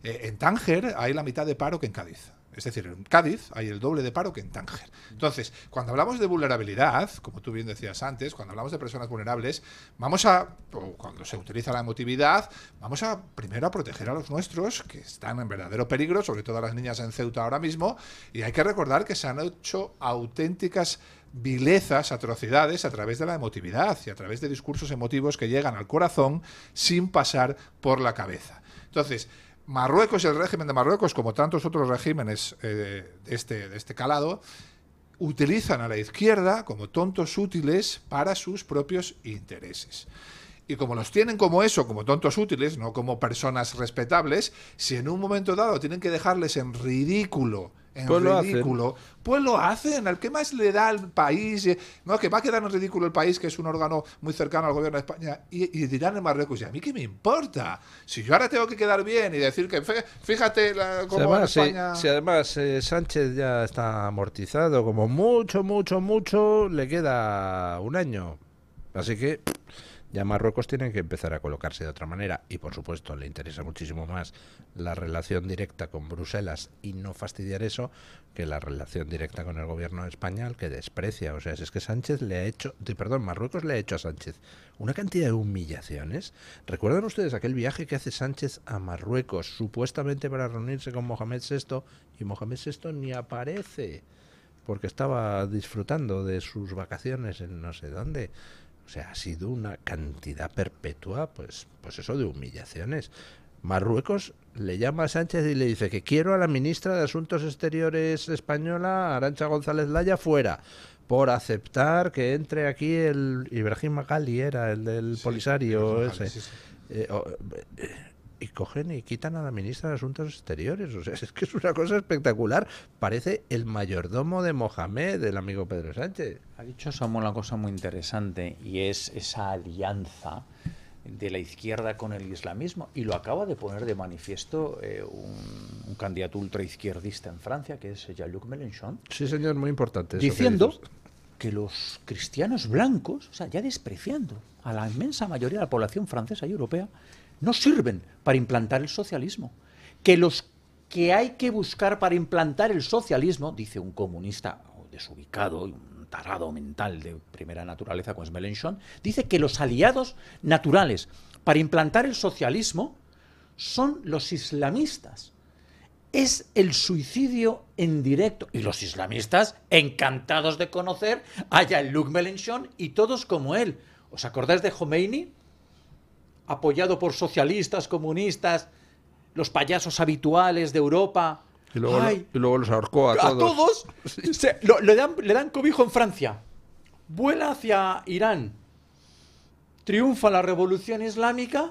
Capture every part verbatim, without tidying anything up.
Eh, en Tánger hay la mitad de paro que en Cádiz. Es decir, en Cádiz hay el doble de paro que en Tánger. Entonces, cuando hablamos de vulnerabilidad, como tú bien decías antes, cuando hablamos de personas vulnerables, vamos a, o cuando se utiliza la emotividad, vamos a primero a proteger a los nuestros, que están en verdadero peligro, sobre todo a las niñas en Ceuta ahora mismo, y hay que recordar que se han hecho auténticas vilezas, atrocidades a través de la emotividad y a través de discursos emotivos que llegan al corazón sin pasar por la cabeza. Entonces, Marruecos y el régimen de Marruecos, como tantos otros regímenes eh, de, este, de este calado, utilizan a la izquierda como tontos útiles para sus propios intereses. Y como los tienen como eso, como tontos útiles, no como personas respetables, si en un momento dado tienen que dejarles en ridículo, en pues ridículo, lo pues lo hacen. ¿Al que más le da al país? No, que va a quedar en ridículo el país, que es un órgano muy cercano al gobierno de España, y, y dirán en Marruecos, ¿y a mí qué me importa? Si yo ahora tengo que quedar bien y decir que fíjate la, cómo si además, en España... Si, si además eh, Sánchez ya está amortizado, como mucho, mucho, mucho, le queda un año. Así que ya Marruecos tiene que empezar a colocarse de otra manera y, por supuesto, le interesa muchísimo más la relación directa con Bruselas y no fastidiar eso que la relación directa con el gobierno de España, al que desprecia. O sea, es que Sánchez le ha hecho, perdón, Marruecos le ha hecho a Sánchez una cantidad de humillaciones. ¿Recuerdan ustedes aquel viaje que hace Sánchez a Marruecos, supuestamente para reunirse con Mohamed sexto, y Mohamed sexto ni aparece porque estaba disfrutando de sus vacaciones en no sé dónde? O sea, ha sido una cantidad perpetua, pues, pues eso, de humillaciones. Marruecos le llama a Sánchez y le dice que quiero a la ministra de Asuntos Exteriores española, Arantxa González Laya, fuera, por aceptar que entre aquí el Ibrahim Magali, era el del sí, Polisario ese. Sí, sí. Eh, oh, eh, y cogen y quitan a la ministra de Asuntos Exteriores. O sea, es que es una cosa espectacular. Parece el mayordomo de Mohamed, el amigo Pedro Sánchez. Ha dicho Samuel una cosa muy interesante, y es esa alianza de la izquierda con el islamismo, y lo acaba de poner de manifiesto eh, un, un candidato ultraizquierdista en Francia, que es Jean-Luc Mélenchon. Sí, señor, muy importante. Eso diciendo que, que los cristianos blancos, o sea, ya despreciando a la inmensa mayoría de la población francesa y europea, no sirven para implantar el socialismo. Que los que hay que buscar para implantar el socialismo, dice un comunista desubicado, un tarado mental de primera naturaleza como es Mélenchon, dice que los aliados naturales para implantar el socialismo son los islamistas. Es el suicidio en directo. Y los islamistas, encantados de conocer a Jean-Luc Mélenchon y todos como él. ¿Os acordáis de Khomeini? Apoyado por socialistas, comunistas, los payasos habituales de Europa. Y luego, Ay, y luego los ahorcó a todos. A todos sí. se, lo, le, dan, le dan cobijo en Francia. Vuela hacia Irán. Triunfa la revolución islámica.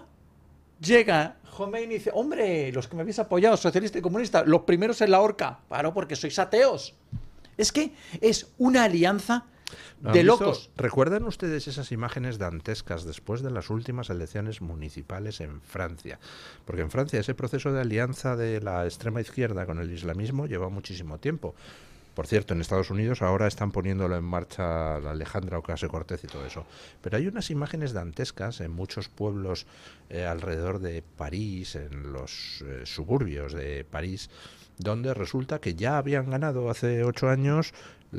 Llega Khomeini y dice, hombre, los que me habéis apoyado, socialistas y comunistas, los primeros en la horca. Claro, porque sois ateos. Es que es una alianza de locos. ¿Recuerdan ustedes esas imágenes dantescas después de las últimas elecciones municipales en Francia? Porque en Francia ese proceso de alianza de la extrema izquierda con el islamismo lleva muchísimo tiempo. Por cierto, en Estados Unidos ahora están poniéndolo en marcha la Alejandra Ocasio-Cortez y todo eso. Pero hay unas imágenes dantescas en muchos pueblos eh, alrededor de París, en los eh, suburbios de París, donde resulta que ya habían ganado hace ocho años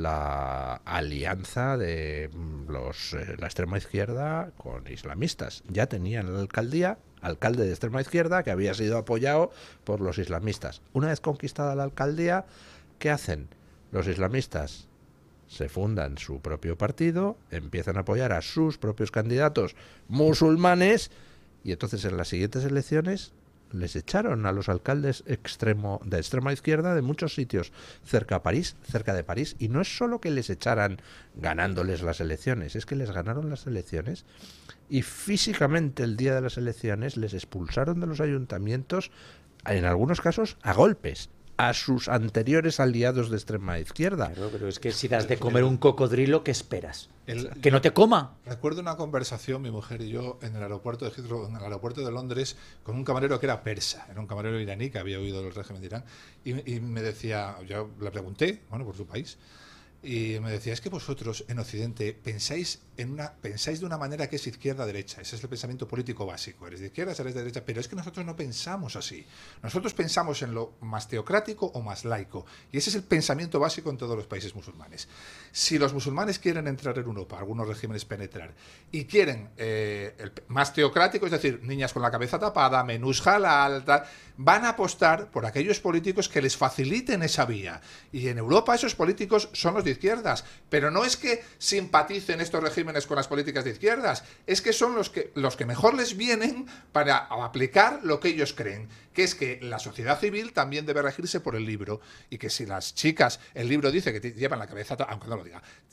la alianza de los eh, la extrema izquierda con islamistas. Ya tenían la alcaldía, alcalde de extrema izquierda, que había sido apoyado por los islamistas. Una vez conquistada la alcaldía, ¿qué hacen? Los islamistas se fundan su propio partido, empiezan a apoyar a sus propios candidatos musulmanes, y entonces en las siguientes elecciones les echaron a los alcaldes extremo, de extrema izquierda de muchos sitios cerca a París, cerca de París, y no es solo que les echaran ganándoles las elecciones, es que les ganaron las elecciones y físicamente el día de las elecciones les expulsaron de los ayuntamientos, en algunos casos a golpes, a sus anteriores aliados de extrema izquierda. Claro, pero es que si das de comer un cocodrilo, ¿qué esperas? El, ¿Que no te coma? Recuerdo una conversación, mi mujer y yo, en el aeropuerto de Heathrow, en el aeropuerto de Londres, con un camarero que era persa, era un camarero iraní que había huido del régimen de Irán, y, y me decía, yo le pregunté, bueno, por su país, Y me decía, es que vosotros en Occidente pensáis en una pensáis de una manera que es izquierda-derecha. Ese es el pensamiento político básico. Eres de izquierda, eres de derecha. Pero es que nosotros no pensamos así. Nosotros pensamos en lo más teocrático o más laico. Y ese es el pensamiento básico en todos los países musulmanes. Si los musulmanes quieren entrar en Europa, algunos regímenes penetrar, y quieren eh, el más teocrático, es decir, niñas con la cabeza tapada, menús halal, tal, van a apostar por aquellos políticos que les faciliten esa vía. Y en Europa esos políticos son los de izquierdas, pero no es que simpaticen estos regímenes con las políticas de izquierdas, es que son los que, los que mejor les vienen para aplicar lo que ellos creen, que es que la sociedad civil también debe regirse por el libro, y que si las chicas, el libro dice que llevan la cabeza, aunque no lo diga,